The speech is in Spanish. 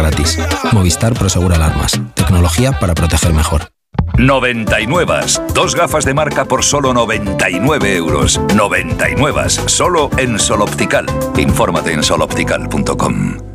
gratis. Movistar Prosegura Alarmas. Tecnología para proteger mejor. 99. 2 gafas de marca por solo 99 euros. 99. Solo en Sol Optical. Infórmate en soloptical.com.